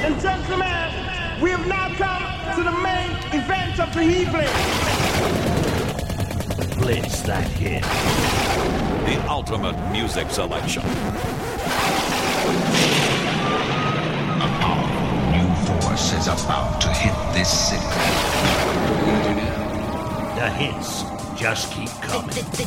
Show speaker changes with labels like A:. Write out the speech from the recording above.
A: and gentlemen, we have now come to the main event of the evening.
B: Blitz that hit.
C: The ultimate music selection.
D: A powerful new force is about to hit this city.
B: The hits just keep coming.